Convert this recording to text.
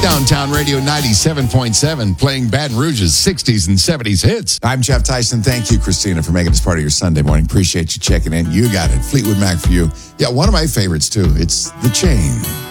Downtown Radio 97.7, playing Baton Rouge's 60s and 70s hits. I'm Jeff Tyson. Thank you, Christina, for making this part of your Sunday morning. Appreciate you checking in. You got it. Fleetwood Mac for you. Yeah, one of my favorites, too. It's The Chain.